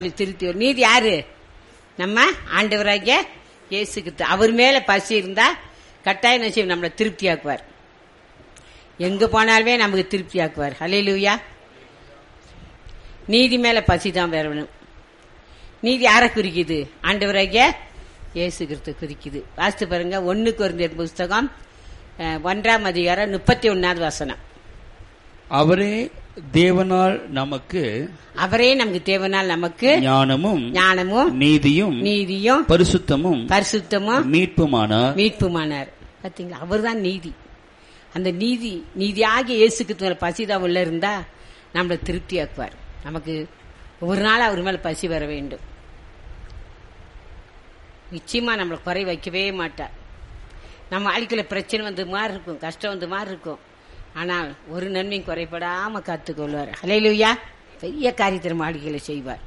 திருத்தி நீதி யாரு? நம்ம ஆண்டவராகிய இயேசு கிறிஸ்து. அவர் மேல பசி இருந்தா கட்டாயம் நிச்சயம் நம்மளை திருப்தி ஆக்குவார். எங்க போனாலுமே நமக்கு திருப்தி ஆக்குவார். ஹல்லேலூயா. நீதி மேல பசி தான் வரணும். நீதி யாரை குறிக்குது? ஆண்டவராகிய இயேசு கிறிஸ்து குறிக்குது. வாசித்து பாருங்க. 1 கொரிந்தியர் புஸ்தகம் 1ஆம் அதிகாரம் 31வது வசனம். அவரே தேவனால் நமக்கு ஞானமும் நீதியும் பரிசுத்தமும் மீட்புமானார். பாத்தீங்களா? அவர் தான் நீதி. அந்த நீதியாகிய இயேசு கிறிஸ்து பசிதான் உள்ள இருந்தா நம்மளை திருப்தி ஆக்குவார். நமக்கு ஒரு நாள் அவர் மேல பசி வர வேண்டும். நிச்சயமா நம்மளை குறை வைக்கவே மாட்டார். நம்ம வாழ்க்கையில பிரச்சனை வந்து மாறி இருக்கும், கஷ்டம் வந்து மாறி இருக்கும். ஆனால் ஒரு நன்மையும் குறைபடாம காத்துக்கொள்வார். ஹல்லேலூயா. பெரிய காரியத்தை நம்ம வாழ்க்கையில செய்வார்,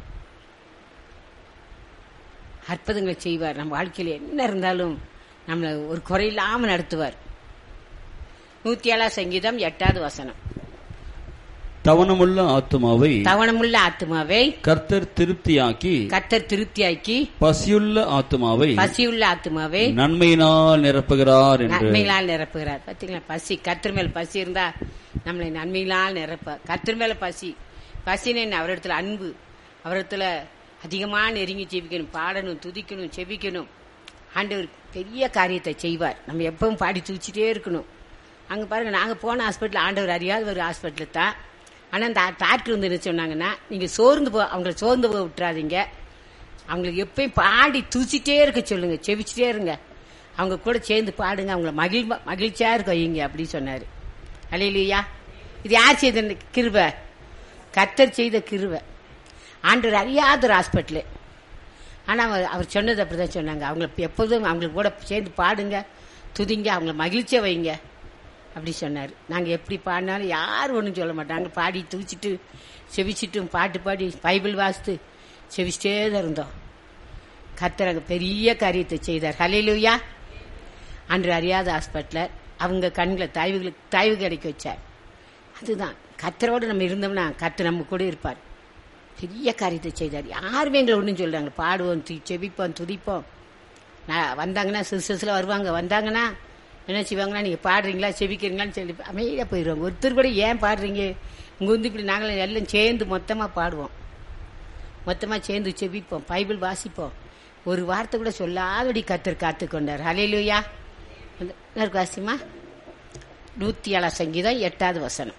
அற்புதங்களை செய்வார். நம்ம வாழ்க்கையில என்ன இருந்தாலும் நம்மளை ஒரு குறையில்லாம நடத்துவார். 107 சங்கீதம் 8வது வசனம். தவணமுள்ள ஆத்துமாவை கர்த்தர் திருப்தியாக்கி பசியுள்ள ஆத்துமாவை நன்மையினால் நிரப்புகிறார். பாத்தீங்களா? பசி, கர்த்தர் மேல பசி இருந்தா நம்மளை நன்மையினால் நிரப்ப. கர்த்தர் மேல பசின்னு அவரிடத்துல அன்பு, அவரிடத்துல அதிகமா நெருங்கி ஜெபிக்கணும், பாடணும், துதிக்கணும், செபிக்கணும். ஆண்டவர் பெரிய காரியத்தை செய்வார். நம்ம எப்பவும் பாடி தூச்சிட்டே இருக்கணும். அங்க பாருங்க, நாங்க போன ஹாஸ்பிட்டல் ஆண்டவர் அறியாத ஒரு ஹாஸ்பிட்டல் தான். ஆனா அந்த டாக்டர் வந்து என்ன சொன்னாங்கன்னா, நீங்க அவங்களை சோர்ந்து போக விட்டுறாதீங்க, அவங்களுக்கு எப்பயும் பாடி தூச்சிட்டே இருக்க சொல்லுங்க, செவிச்சிட்டே இருங்க, அவங்க கூட சேர்ந்து பாடுங்க, அவங்கள மகிழ்ச்சியா இருக்க வைங்க அப்படி சொன்னாரு. அல்லேலூயா. இது யார் செய்த கிருபை? கர்த்தர் செய்த கிருபை. ஆண்டவர் அறியாத ஒரு ஹாஸ்பிட்டலு. ஆனா அவர் சொன்னது அப்படிதான் சொன்னாங்க. அவங்களை எப்போதும் அவங்களுக்கு கூட சேர்ந்து பாடுங்க, துதிங்க, அவங்கள மகிழ்ச்சியா வைங்க அப்படி சொன்னார். நாங்கள் எப்படி பாடினாலும் யாரும் ஒன்றும் சொல்ல மாட்டாங்க. பாடி தூச்சிட்டு செவிச்சிட்டும் பாட்டு பாடி பைபிள் வாசித்து செவிச்சிட்டே தான் இருந்தோம். கர்த்தர் அங்கே பெரிய காரியத்தை செய்தார். ஹல்லேலூயா. அன்று அறியாத ஹாஸ்பிட்டலர் அவங்க கண்களை தயவு கிடைக்க வச்சார். அதுதான் கர்த்தரோடு நம்ம இருந்தோம்னா கர்த்தர் நம்ம கூட இருப்பார். பெரிய காரியத்தை செய்தார். யாருமே எங்களை ஒன்றும் சொல்றாங்க. பாடுவோம், செவிப்போம், துதிப்போம். வந்தாங்கன்னா சிறுசில் வருவாங்க. வந்தாங்கன்னா என்ன செய்வாங்கன்னா, நீங்க பாடுறீங்களா செபிக்கிறீங்களான்னு சொல்லி அமைதியா போயிடுவாங்க. ஒருத்தர் கூட ஏன் பாடுறீங்க, இங்க வந்து இப்படி நாங்களும் எல்லாம் சேர்ந்து மொத்தமா பாடுவோம், மொத்தமா சேர்ந்து செபிப்போம், பைபிள் வாசிப்போம். ஒரு வார்த்தை கூட சொல்லாதபடி கர்த்தர் காத்து கொண்டார். ஹல்லேலூயா. வாசிமா 107 சங்கீதம் 8வது வசனம்.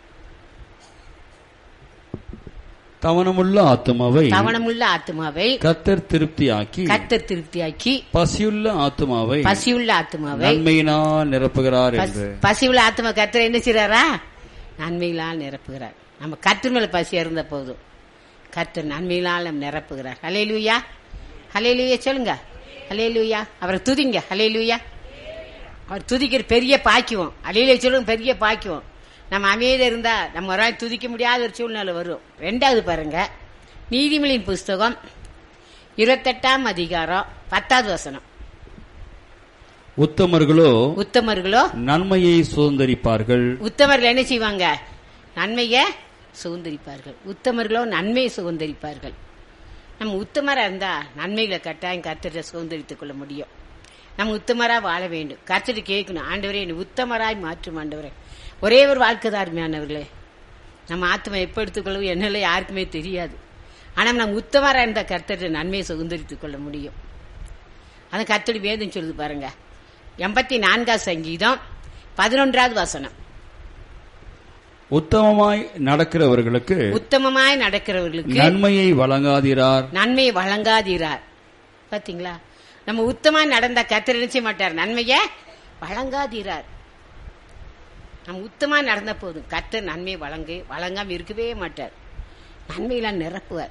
தவணமுள்ள ஆத்துமாவை கர்த்தர் திருப்தியாக்கி பசியுள்ள ஆத்துமாவை நன்மையினால் நிரப்புகிறார். பசியுள்ள ஆத்துமா கர்த்தர் என்ன செய்றாரா? நன்மையினால் நிரப்புகிறார். நம்ம கர்த்தர் மேல பசியா இருந்த போதும் கர்த்தர் நன்மையினால் நம்ம நிரப்புகிறார். ஹல்லேலூயா. ஹல்லேலூயா சொல்லுங்க. ஹல்லேலூயா. அவரை துதிங்க. ஹல்லேலூயா. அவர் துதிக்கிற பெரிய பாக்கியம். ஹல்லேலூயா சொல்லுங்க. பெரிய பாக்கியம். நம்ம அமைதியா இருந்தா நம்ம ஒரு நாள் துதிக்க முடியாத ஒரு சூழ்நிலை வரும். 2வது பாருங்க, நீதிமொழியின் புஸ்தகம் 28ஆம் அதிகாரம் 10வது வசனம். உத்தமர்களோ நன்மையை சுதந்தரிப்பார்கள். உத்தமர்கள் என்ன செய்வாங்க? நன்மையை சுதந்தரிப்பார்கள். உத்தமர்களோ நன்மையை சுதந்தரிப்பார்கள். நம்ம உத்தமரா இருந்தா நன்மைகளை கட்டாயம் கர்த்தரை சுதந்தரித்துக் கொள்ள முடியும். நம்ம உத்தமரா வாழ வேண்டும். கர்த்தரை கேட்கணும், ஆண்டவரே என்னை உத்தமராய் மாற்றும் ஆண்டவரே. ஒரே ஒரு வாழ்க்கை தான் அருமையானவர்களே. நம்ம ஆத்மா எப்ப எடுத்துக்கொள்ளவும் என்னல யாருக்குமே தெரியாது. ஆனா நம்ம உத்தமரா இருந்த கர்த்தரை நன்மையை சுதந்தரித்துக் கொள்ள முடியும். அது கர்த்தருடைய வேதம் சொல்லுது பாருங்க. 84ஆம் சங்கீதம் 11வது வசனம். உத்தமமாய் நடக்கிறவர்களுக்கு நன்மையை வழங்காதீரார். பாத்தீங்களா? நம்ம உத்தமா நடந்தா கர்த்தர் நினைச்ச மாட்டார், நன்மையை வழங்காதீரார். நம்ம உத்தமா நடந்த போதும் கர்த்தர் நன்மையை வழங்காம இருக்கவே மாட்டார். நன்மையெல்லாம் நிரப்புவார்.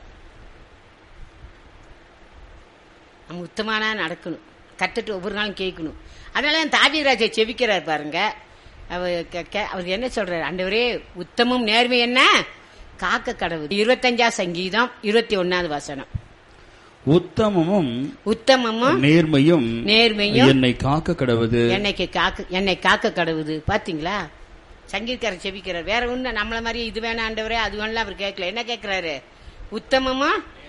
நம்ம உத்தமானா நடக்கணும், கர்த்தர் ஒவ்வொரு நாளும் கேட்கணும். அதனால தாவீதுராஜா செபிக்கிறார் பாருங்க. அவர் என்ன சொல்றாரு? ஆண்டவரே உத்தமும் நேர்மை என்ன காக்க கடவுள். 25ஆம் சங்கீதம் 21வது வசனம். உத்தமமும் நேர்மையும் என்னை காக்க கடவுது. பாத்தீங்களா? சங்கீதக்காரர் செபிக்கிறார். வேற ஒண்ணு நம்மள மாதிரி இது வேணா ஆண்டவரே அது வேணா அவர் கேட்கல. என்ன கேட்கிறாரு? உத்தமமா